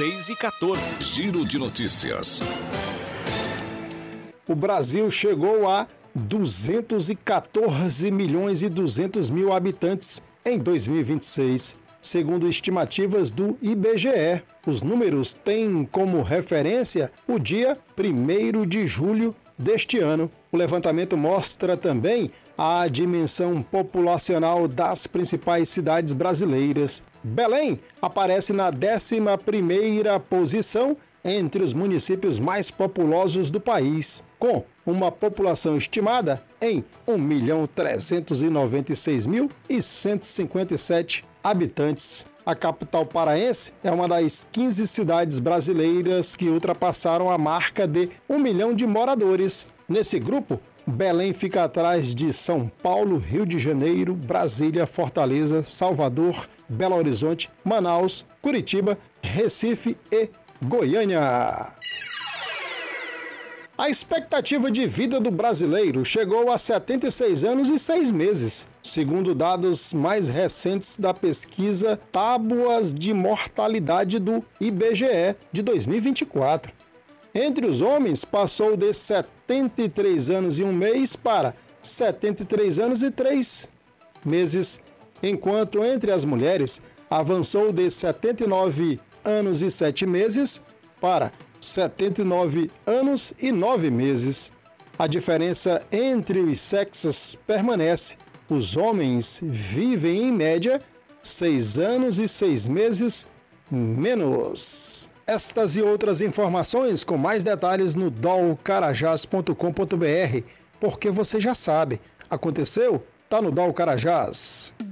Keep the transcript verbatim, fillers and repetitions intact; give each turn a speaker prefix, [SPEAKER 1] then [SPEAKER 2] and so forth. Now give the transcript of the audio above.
[SPEAKER 1] seis e quatorze.
[SPEAKER 2] Giro de notícias.
[SPEAKER 3] O Brasil chegou a duzentos e quatorze milhões e duzentos mil habitantes em dois mil e vinte e seis, segundo estimativas do I B G E. Os números têm como referência o dia primeiro de julho deste ano. O levantamento mostra também a dimensão populacional das principais cidades brasileiras. Belém aparece na décima primeira posição entre os municípios mais populosos do país, com uma população estimada em um milhão trezentos e noventa e seis mil e cento e cinquenta e sete habitantes. A capital paraense é uma das quinze cidades brasileiras que ultrapassaram a marca de um milhão de moradores. Nesse grupo, Belém fica atrás de São Paulo, Rio de Janeiro, Brasília, Fortaleza, Salvador, Belo Horizonte, Manaus, Curitiba, Recife e Goiânia. A expectativa de vida do brasileiro chegou a setenta e seis anos e seis meses, segundo dados mais recentes da pesquisa Tábuas de Mortalidade do I B G E de dois mil e vinte e quatro. Entre os homens, passou de setenta e três anos e um mês para setenta e três anos e três meses, enquanto entre as mulheres avançou de setenta e nove anos e sete meses para setenta e nove anos e nove meses. A diferença entre os sexos permanece. Os homens vivem, em média, seis anos e seis meses menos. Estas e outras informações com mais detalhes no dol carajás ponto com ponto br, porque você já sabe, aconteceu? Tá no Dol Carajás.